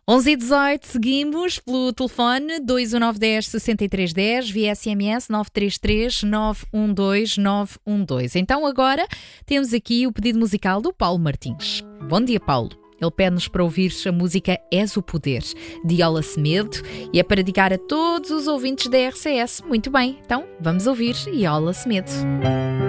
11h18, seguimos pelo telefone 21910 6310, via SMS 933 912 912. Então agora temos aqui o pedido musical do Paulo Martins. Bom dia, Paulo. Ele pede-nos para ouvir a música És o Poder, de Iola Semedo, e é para dedicar a todos os ouvintes da RCS. Muito bem, então vamos ouvir Iola Semedo.